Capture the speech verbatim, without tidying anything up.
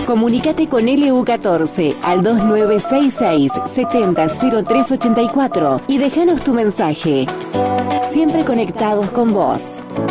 Comunícate con L U catorce al dos nueve seis seis, siete cero cero tres ocho cuatro y déjanos tu mensaje. Siempre conectados con vos.